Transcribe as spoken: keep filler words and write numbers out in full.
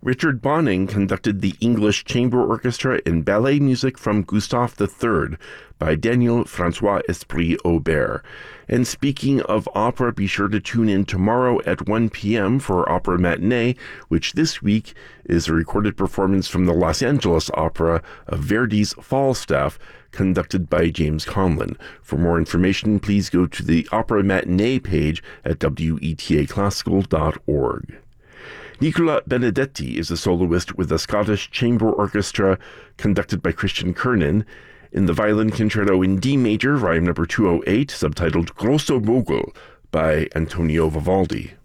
Richard Bonning conducted the English Chamber Orchestra in ballet music from Gustave the Third by Daniel Francois Esprit Aubert. And speaking of opera, be sure to tune in tomorrow at one p.m. for Opera Matinee, which this week is a recorded performance from the Los Angeles Opera of Verdi's Falstaff, conducted by James Conlon. For more information, please go to the Opera Matinee page at w e t a classical dot org. Nicola Benedetti is a soloist with the Scottish Chamber Orchestra, conducted by Christian Kernan, in the Violin Concerto in D major, volume number two oh eight, subtitled Grosso Mogul by Antonio Vivaldi.